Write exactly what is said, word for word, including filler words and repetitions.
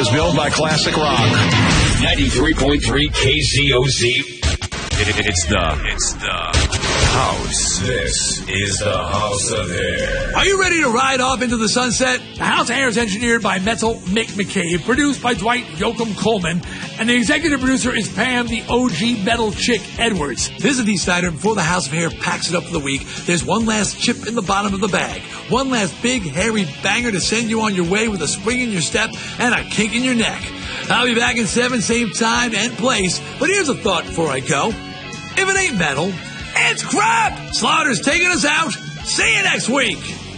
is built by Classic Rock. ninety-three point three K Z O Z. It's the, it's the house. This is the House of Hair. Are you ready to ride off into the sunset? The House of Hair is engineered by Mental Mick McCabe, produced by Dwight Yoakam Coleman, and the executive producer is Pam, the O G Metal Chick Edwards. Visit Dee Snider before the House of Hair packs it up for the week. There's one last chip in the bottom of the bag. One last big, hairy banger to send you on your way with a swing in your step and a kink in your neck. I'll be back in seven, same time and place. But here's a thought before I go. If it ain't metal, it's crap! Slaughter's taking us out. See you next week.